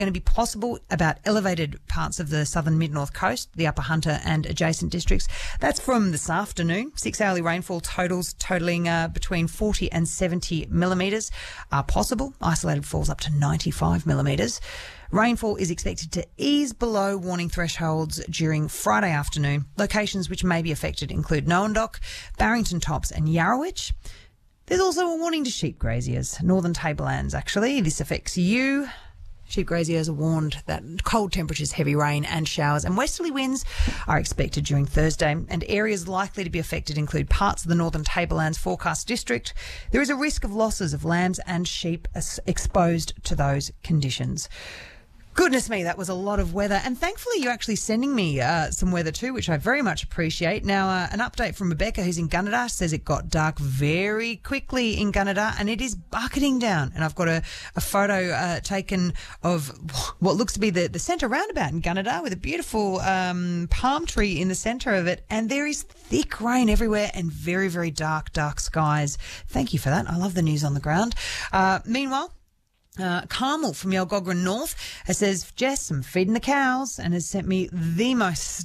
going to be possible about elevated parts of the southern mid-north coast, the Upper Hunter and adjacent districts. That's from this afternoon. 6-hourly rainfall totals totaling between 40 and 70 millimetres are possible. Isolated falls up to 95 millimetres. Rainfall is expected to ease below warning thresholds during Friday afternoon. Locations which may be affected include Noondock, Barrington Tops and Yarrowitch. There's also a warning to sheep graziers, northern tablelands actually. This affects you. Sheep graziers are warned that cold temperatures, heavy rain and showers and westerly winds are expected during Thursday, and areas likely to be affected include parts of the northern tablelands forecast district. There is a risk of losses of lambs and sheep exposed to those conditions. Goodness me, that was a lot of weather. And thankfully, you're actually sending me some weather too, which I very much appreciate. Now, an update from Rebecca, who's in Gunnedah, says it got dark very quickly in Gunnedah and it is bucketing down. And I've got a photo taken of what looks to be the centre roundabout in Gunnedah with a beautiful palm tree in the centre of it. And there is thick rain everywhere and very, very dark skies. Thank you for that. I love the news on the ground. Meanwhile, Carmel from Yalgogran North says, Jess, I'm feeding the cows, and has sent me the most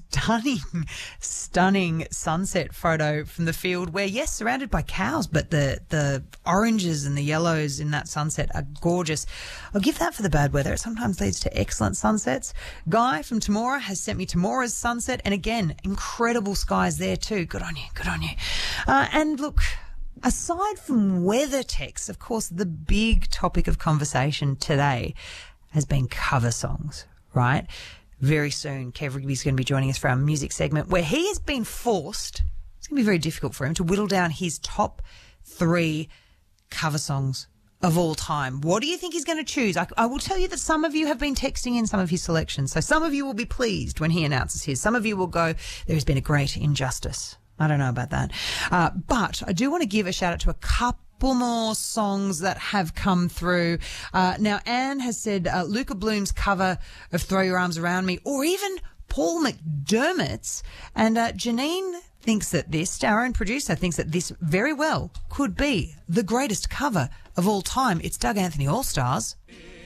stunning sunset photo from the field where, yes, surrounded by cows, but the oranges and the yellows in that sunset are gorgeous. I'll give that for the bad weather. It sometimes leads to excellent sunsets. Guy from Temora has sent me Temora's sunset, and again, incredible skies there too. Good on you. And look, aside from weather texts, of course, the big topic of conversation today has been cover songs, right? Very soon, Kev Rigby's going to be joining us for our music segment where he has been forced, it's going to be very difficult for him, to whittle down his top 3 cover songs of all time. What do you think he's going to choose? I will tell you that some of you have been texting in some of his selections, so some of you will be pleased when he announces his. Some of you will go, there has been a great injustice. I don't know about that. But I do want to give a shout out to a couple more songs that have come through. Now, Anne has said Luca Bloom's cover of Throw Your Arms Around Me, or even Paul McDermott's. And Janine thinks that this, our own producer, thinks that this very well could be the greatest cover of all time. It's Doug Anthony All Stars.